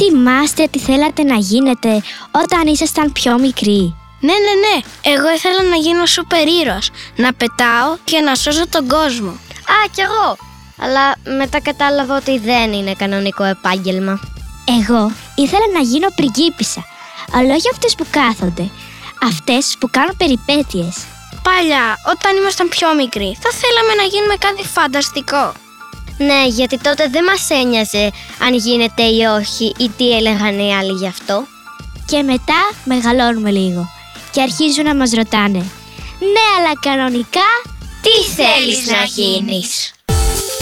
Θυμάστε τι θέλατε να γίνετε όταν ήσασταν πιο μικροί? Ναι. Εγώ ήθελα να γίνω σούπερ ήρωας, να πετάω και να σώζω τον κόσμο. Α, κι εγώ. Αλλά μετά κατάλαβα ότι δεν είναι κανονικό επάγγελμα. Εγώ ήθελα να γίνω πριγκίπισσα, αλλά όχι αυτές που κάθονται, αυτές που κάνουν περιπέτειες. Παλιά, όταν ήμασταν πιο μικροί, θα θέλαμε να γίνουμε κάτι φανταστικό. Ναι, γιατί τότε δεν μας ένοιαζε αν γίνεται ή όχι ή τι έλεγαν οι άλλοι γι' αυτό. Και μετά μεγαλώνουμε λίγο και αρχίζουν να μας ρωτάνε: ναι, αλλά κανονικά τι θέλεις να γίνεις?